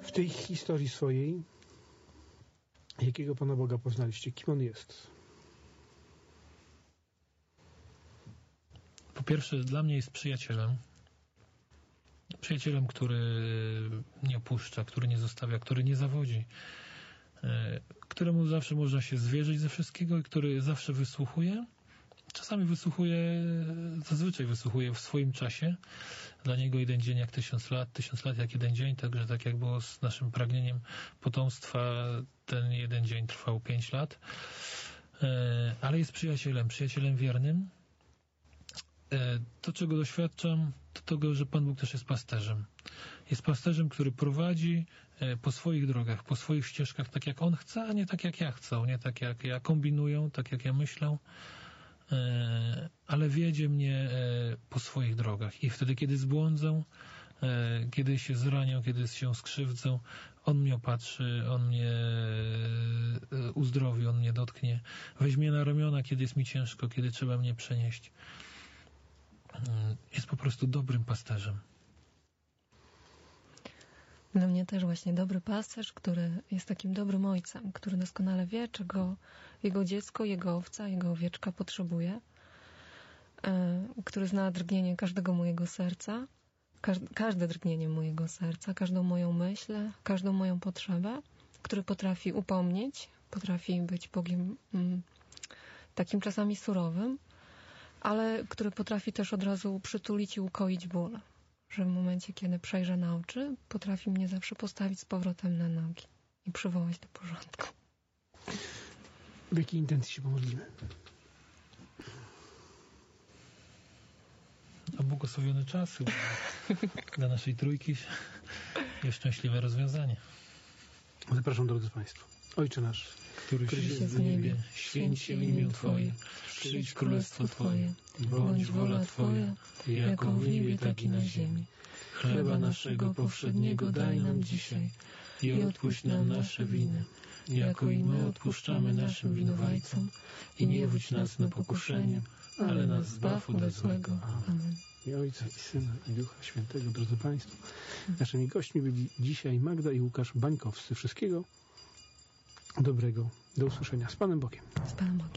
w tej historii swojej, jakiego Pana Boga poznaliście? Kim On jest? Po pierwsze, dla mnie jest przyjacielem. Przyjacielem, który nie opuszcza, który nie zostawia, który nie zawodzi, któremu zawsze można się zwierzyć ze wszystkiego i który zawsze wysłuchuje. Czasami zazwyczaj wysłuchuje w swoim czasie. Dla niego jeden dzień jak 1000 lat, 1000 lat jak jeden dzień, także tak jak było z naszym pragnieniem potomstwa, ten jeden dzień trwał 5 lat. Ale jest przyjacielem wiernym. To, czego doświadczam, to tego, że Pan Bóg też jest pasterzem. Jest pasterzem, który prowadzi po swoich drogach, po swoich ścieżkach, tak jak On chce, a nie tak jak ja chcę, nie tak jak ja kombinuję, tak jak ja myślę, ale wiedzie mnie po swoich drogach. I wtedy, kiedy zbłądzę, kiedy się zranię, kiedy się skrzywdzę, On mnie opatrzy, On mnie uzdrowi, On mnie dotknie, weźmie na ramiona, kiedy jest mi ciężko, kiedy trzeba mnie przenieść. Jest po prostu dobrym pasterzem. Dla mnie też właśnie dobry pasterz, który jest takim dobrym ojcem, który doskonale wie, czego jego dziecko, jego owca, jego owieczka potrzebuje, który zna drgnienie każdego mojego serca, każde drgnienie mojego serca, każdą moją myśl, każdą moją potrzebę, który potrafi upomnieć, potrafi być Bogiem takim czasami surowym, ale który potrafi też od razu przytulić i ukoić ból. Że w momencie, kiedy przejrzę na oczy, potrafi mnie zawsze postawić z powrotem na nogi i przywołać do porządku. W jakiej intencji się pomodlimy? A błogosławiony czas dla naszej trójki jest szczęśliwe rozwiązanie. Zapraszam, drodzy Państwo. Ojcze nasz, któryś jest w niebie, święć się imię Twoje, przyjdź królestwo Twoje, bądź wola Twoja, jako w niebie, tak i na ziemi. Chleba naszego powszedniego daj nam dzisiaj i odpuść nam nasze winy, jako i my odpuszczamy naszym winowajcom. I nie wódź nas na pokuszenie, ale nas zbaw od złego. Amen. I Ojca, i Syna, i Ducha Świętego. Drodzy Państwo, naszymi gośćmi byli dzisiaj Magda i Łukasz Bańkowscy. Wszystkiego dobrego. Do usłyszenia. Z Panem Bogiem. Z Panem Bogiem.